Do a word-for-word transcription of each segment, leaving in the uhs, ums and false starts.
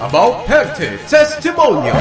about Perte Testimonio.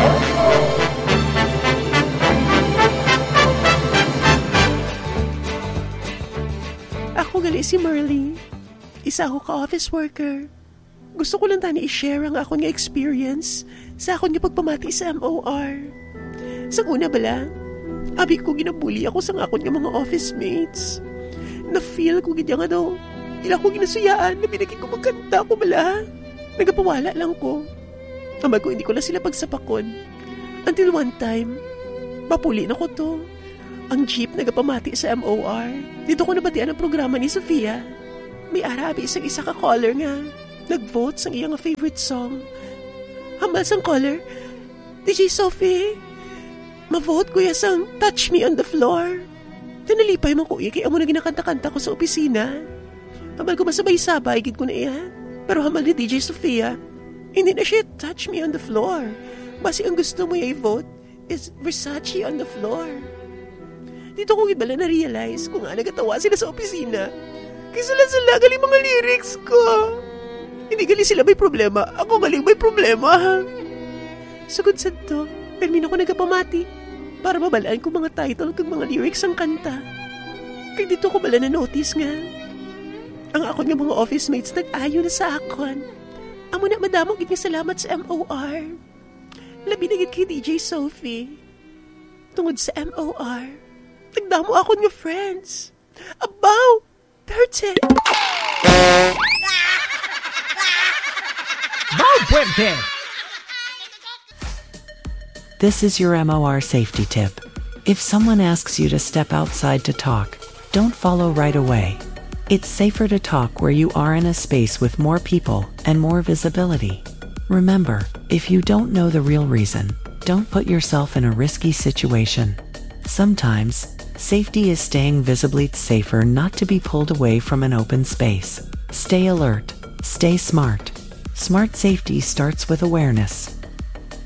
Ako gali si Merly. Isa ako ka-office worker. Gusto ko lang tani i-share ang akong experience sa akong pagpamati sa M O R. Sa una bala, abi ko ginabuli ako sa akong mga office mates. Na-feel ko gidya nga daw. Ila ko ginasuyaan na binagin ko magkanta ko bala. Nagapawala lang ko. Amag ko hindi ko na sila pagsapakon. Until one time, mapuli na ko to. Ang jeep nagapamati sa M O R. Dito ko nabatian ang programa ni Sofia. May arabi isang isa ka caller nga. Nag-vote sa iyang favorite song. Hambal sang caller, D J Sophie, ma-vote ko yasang Touch Me on the Floor. Tinalipay mo ko iya kaya amo na ginakanta-kanta ko sa opisina. Hambal ko masabay-sabay, gid ko na iya. Pero hambal ni D J Sophia, hindi na siya Touch Me on the Floor. Basi ang gusto mo i-vote is Versace on the Floor. Dito ko gibala na-realize kung nga nagatawa sila sa opisina. Kasi sila galing mga lyrics ko. Hindi galing sila may problema. Ako galing may problema. Sugod sa to, termino ko nagapamati para mabalaan ko mga title kag mga lyrics ang kanta. Kaya dito ko bala na-notice nga. Ang akon nga mga office mates nag-ayo na sa akon. Amo na madamong gid salamat sa M O R. Labi na gid kay D J Sophie. Tungod sa M O R, nagdamo akon nga friends. Abaw! Perte! This is your M O R safety tip. If someone asks you to step outside to talk, don't follow right away. It's safer to talk where you are in a space with more people and more visibility. Remember, if you don't know the real reason, don't put yourself in a risky situation. Sometimes, safety is staying visibly safer not to be pulled away from an open space. Stay alert. Stay smart. Smart safety starts with awareness.